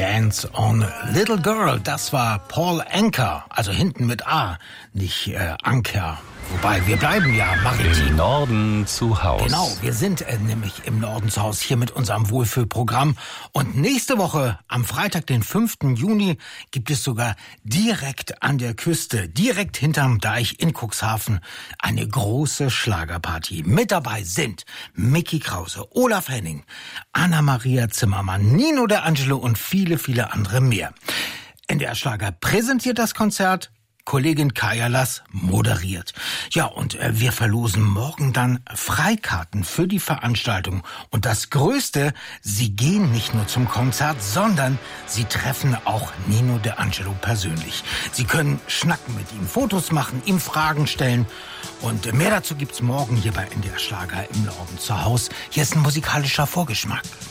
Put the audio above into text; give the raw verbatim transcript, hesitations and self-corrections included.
Dance on Little Girl, das war Paul Anka, also hinten mit A, nicht äh, Anker. Wobei, wir bleiben ja maritim. Im Norden zu Haus. Genau, wir sind äh, nämlich im Norden zu Haus, hier mit unserem Wohlfühlprogramm. Und nächste Woche, am Freitag, den fünften Juni, gibt es sogar direkt an der Küste, direkt hinterm Deich in Cuxhaven, eine große Schlagerparty. Mit dabei sind Micky Krause, Olaf Henning, Anna-Maria Zimmermann, Nino De Angelo und viele, viele andere mehr. N D R Schlager präsentiert das Konzert, Kollegin Kaya Lass moderiert. Ja, und äh, wir verlosen morgen dann Freikarten für die Veranstaltung. Und das Größte, sie gehen nicht nur zum Konzert, sondern sie treffen auch Nino De Angelo persönlich. Sie können schnacken mit ihm, Fotos machen, ihm Fragen stellen. Und äh, mehr dazu gibt's morgen hier bei N D R Schlager im Norden zu Haus. Hier ist ein musikalischer Vorgeschmack.